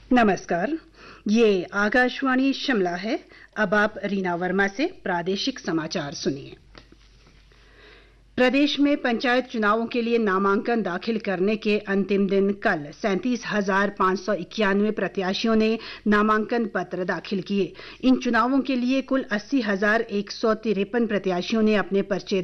नमस्कार, ये आकाशवाणी शिमला है। अब आप रीना वर्मा से प्रादेशिक समाचार सुनिए। प्रदेश में पंचायत चुनावों के लिए नामांकन दाखिल करने के अंतिम दिन कल 37,591 प्रत्याशियों ने नामांकन पत्र दाखिल किए। इन चुनावों के लिए कुल 80,153 प्रत्याशियों ने अपने पर्चे